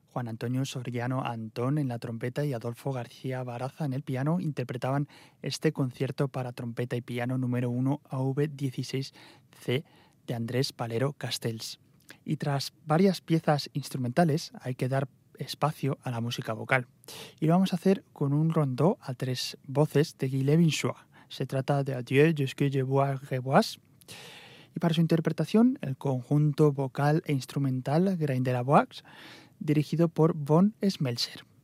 Juan Antonio Soriano Antón en la trompeta y Adolfo García Baraza en el piano interpretaban este concierto para trompeta y piano número 1 AV16C de Andrés Valero Castells. Y tras varias piezas instrumentales hay que dar espacio a la música vocal. Y lo vamos a hacer con un rondó a 3 voces de Guy Levinsoir. Se trata de Adieu jusque je vous revois. Y para su interpretación, el conjunto vocal e instrumental Grain de la Voix, dirigido por Von Smelser.